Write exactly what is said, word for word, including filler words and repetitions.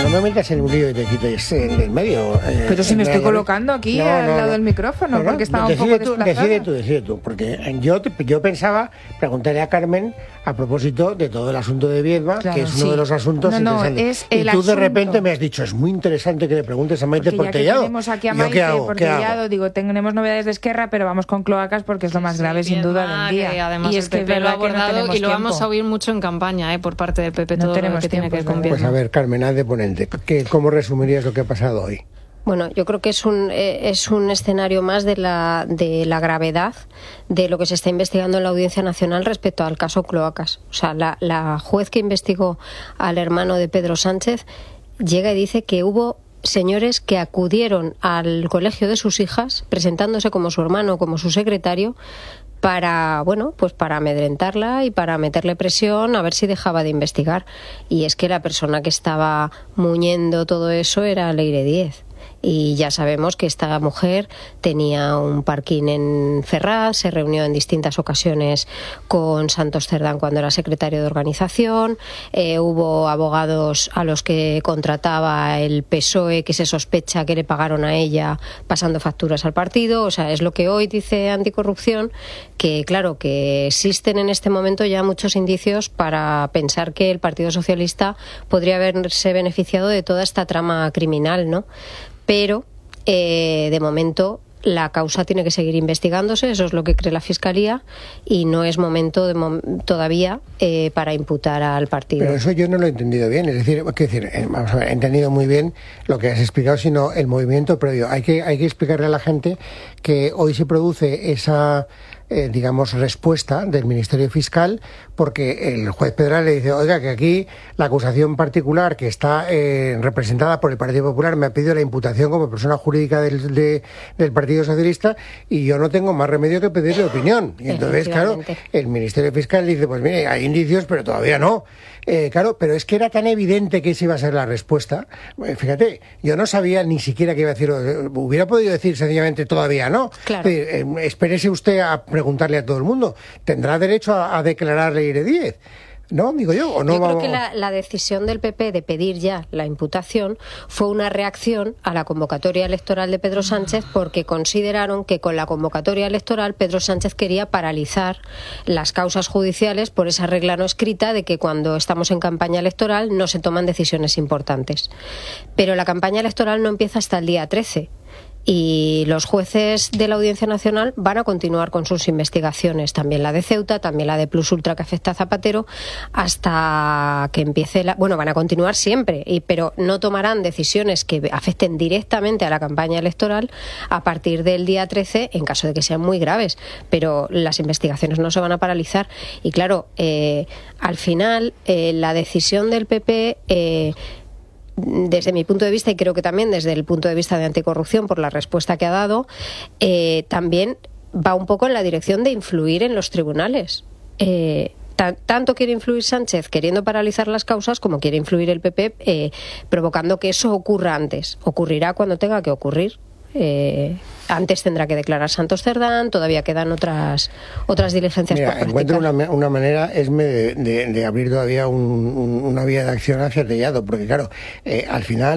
no me metas en un lío y te quites en el medio. Eh, Pero si me estoy colocando aquí no, al no, lado no. del micrófono, No, no, porque estaba decide un poco tú, desplazada. Decide tú, decide tú, porque yo, te- yo pensaba preguntarle a Carmen a propósito de todo el asunto de Viedma, Claro, que es uno sí. de los asuntos No, no, interesantes. es y el tú de asunto. repente me has dicho, es muy interesante que le preguntes a Maite Porque ya que Portellado. tenemos aquí a ¿Yo Maite qué hago? ¿Qué Portellado, hago? digo, tenemos novedades de Esquerra, pero vamos con cloacas porque es lo más Sí, grave, sin Viedma, duda, del día. que además y el es que P P lo ha verdad que no abordado tenemos y lo vamos tiempo. a oír mucho en campaña, ¿eh? Por parte del P P, No todo lo tenemos que tiene tiempo, que ver es con verdad. Pues Viedma. a ver, Carmen, haz de ponente. ¿Qué, ¿Cómo resumirías lo que ha pasado hoy? Bueno, yo creo que es un eh, es un escenario más de la de la gravedad de lo que se está investigando en la Audiencia Nacional respecto al caso Cloacas. O sea, la, la juez que investigó al hermano de Pedro Sánchez llega y dice que hubo señores que acudieron al colegio de sus hijas presentándose como su hermano, como su secretario, para, bueno, pues para amedrentarla y para meterle presión a ver si dejaba de investigar. Y es que la persona que estaba muñendo todo eso era Leire Díez. Y ya sabemos que esta mujer tenía un parking en Ferraz, se reunió en distintas ocasiones con Santos Cerdán cuando era secretario de organización, eh, hubo abogados a los que contrataba el P S O E que se sospecha que le pagaron a ella pasando facturas al partido. O sea, es lo que hoy dice Anticorrupción, que claro, que existen en este momento ya muchos indicios para pensar que el Partido Socialista podría haberse beneficiado de toda esta trama criminal, ¿no? Pero, eh, de momento, la causa tiene que seguir investigándose, eso es lo que cree la Fiscalía, y no es momento de mom- todavía eh, para imputar al partido. Pero eso yo no lo he entendido bien. Es decir, quiero decir, eh, vamos a ver, he entendido muy bien lo que has explicado, sino el movimiento previo. Hay que, hay que explicarle a la gente que hoy se produce esa, eh, digamos, respuesta del Ministerio Fiscal, porque el juez Pedral le dice, oiga, que aquí la acusación particular que está eh, representada por el Partido Popular me ha pedido la imputación como persona jurídica del, de- del Partido Socialista y yo no tengo más remedio que pedirle opinión. Y entonces, claro, Efectivamente. el Ministerio Fiscal dice, pues mire, hay indicios, pero todavía no. Eh, claro, pero es que era tan evidente que esa iba a ser la respuesta. Eh, fíjate, yo no sabía ni siquiera que iba a decir, eh, hubiera podido decir sencillamente todavía no. Claro. Es decir, eh, espérese usted a preguntarle a todo el mundo. ¿Tendrá derecho a, a declararle Leire Díez? ¿No? Digo yo, ¿o no? Yo creo vamos... que la, la decisión del P P de pedir ya la imputación fue una reacción a la convocatoria electoral de Pedro Sánchez, porque consideraron que con la convocatoria electoral Pedro Sánchez quería paralizar las causas judiciales por esa regla no escrita de que cuando estamos en campaña electoral no se toman decisiones importantes. Pero la campaña electoral no empieza hasta el día trece. Y los jueces de la Audiencia Nacional van a continuar con sus investigaciones, también la de Ceuta, también la de Plus Ultra que afecta a Zapatero, hasta que empiece la... Bueno, van a continuar siempre, y, pero no tomarán decisiones que afecten directamente a la campaña electoral a partir del día trece, en caso de que sean muy graves. Pero las investigaciones no se van a paralizar. Y claro, eh, al final, eh, la decisión del P P... Eh, desde mi punto de vista, y creo que también desde el punto de vista de Anticorrupción, por la respuesta que ha dado, eh, también va un poco en la dirección de influir en los tribunales. Eh, ta- tanto quiere influir Sánchez queriendo paralizar las causas como quiere influir el P P eh, provocando que eso ocurra antes. Ocurrirá cuando tenga que ocurrir. Eh, antes tendrá que declarar Santos Cerdán, todavía quedan otras otras diligencias Mira, por encuentro practicar. una, una manera esme de, de, de abrir todavía un, un- una vía de acción hacia el Tellado, porque claro, eh, al final